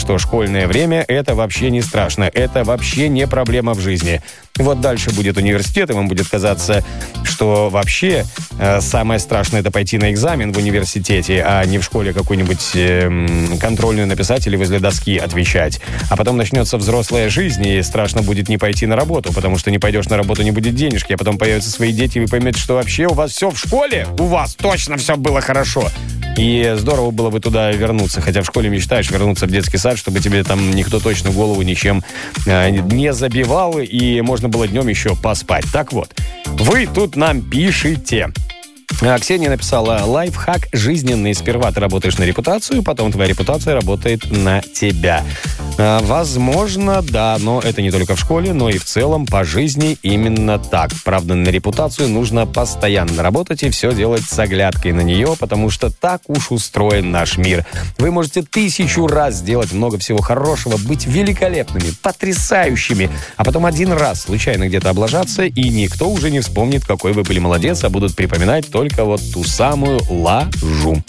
что школьное время – это вообще не страшно, это вообще не проблема в жизни. Вот дальше будет университет, и вам будет казаться, что вообще самое страшное – это пойти на экзамен в университете, а не в школе какую-нибудь контрольную написать или возле доски отвечать. А потом начнется взрослая жизнь, и страшно будет не пойти на работу, потому что не пойдешь на работу, не будет денежки, а потом появятся свои дети, и вы поймете, что вообще у вас все в школе, у вас точно все было хорошо. И здорово было бы туда вернуться, хотя в школе мечтаешь вернуться в детский сад, чтобы тебе там никто точно голову ничем не забивал, и можно было днем еще поспать. Так вот, вы тут нам пишите. Ксения написала: лайфхак жизненный. Сперва ты работаешь на репутацию, потом твоя репутация работает на тебя. Возможно, да, но это не только в школе, но и в целом по жизни именно так. Правда, на репутацию нужно постоянно работать и все делать с оглядкой на нее, потому что так уж устроен наш мир. Вы можете 1000 раз сделать много всего хорошего, быть великолепными, потрясающими, а потом один раз случайно где-то облажаться, и никто уже не вспомнит, какой вы были молодец, а будут припоминать только вот ту самую лажу.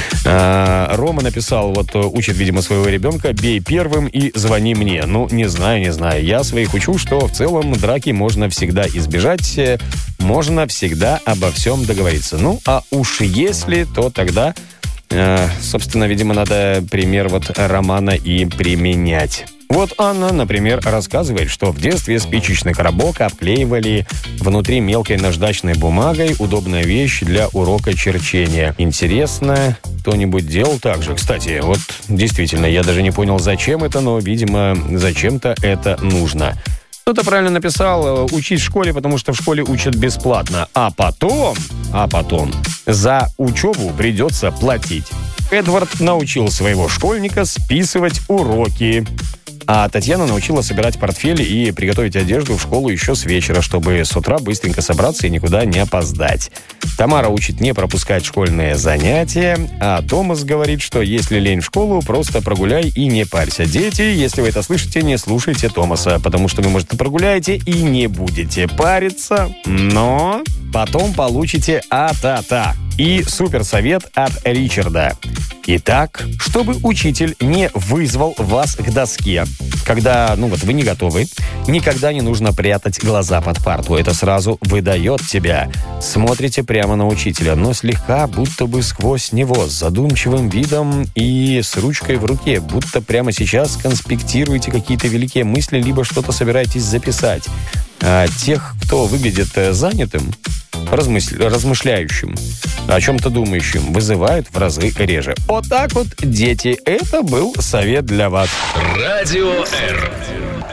Рома написал, учит, видимо, своего ребенка: бей первым и звони мне. Ну, не знаю. Я своих учу, что в целом драки можно всегда избежать, можно всегда обо всем договориться. Ну, а уж если, то тогда, собственно, видимо, надо пример Романа и применять. Вот Анна, например, рассказывает, что в детстве спичечный коробок обклеивали внутри мелкой наждачной бумагой. Удобная вещь для урока черчения. Интересно, кто-нибудь делал так же? Кстати, действительно, я даже не понял, зачем это, но, видимо, зачем-то это нужно. Кто-то правильно написал: учить в школе, потому что в школе учат бесплатно. А потом за учебу придется платить. Эдвард научил своего школьника списывать уроки. А Татьяна научила собирать портфели и приготовить одежду в школу еще с вечера, чтобы с утра быстренько собраться и никуда не опоздать. Тамара учит не пропускать школьные занятия, а Томас говорит, что если лень в школу, просто прогуляй и не парься. Дети, если вы это слышите, не слушайте Томаса, потому что вы, может, прогуляете и не будете париться, но потом получите а-та-та. И суперсовет от Ричарда. Итак, чтобы учитель не вызвал вас к доске, когда, вы не готовы, никогда не нужно прятать глаза под парту. Это сразу выдает тебя. Смотрите прямо на учителя, но слегка, будто бы сквозь него, с задумчивым видом и с ручкой в руке, будто прямо сейчас конспектируете какие-то великие мысли, либо что-то собираетесь записать. А тех, кто выглядит занятым, размышляющим, о чем-то думающим, вызывают в разы реже. Вот так вот, дети, это был совет для вас. Радио Р.